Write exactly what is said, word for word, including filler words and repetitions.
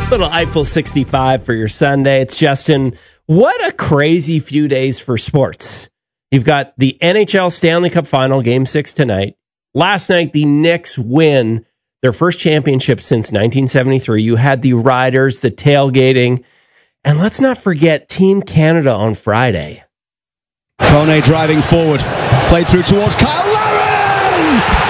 Little Eiffel sixty-five for your Sunday. It's Justin. What a crazy few days for sports. You've got the N H L Stanley Cup Final, Game six tonight. Last night, the Knicks win their first championship since nineteen seventy-three. You had the Riders, the tailgating, and let's not forget Team Canada on Friday. Kone driving forward. Played through towards Kyle Laren!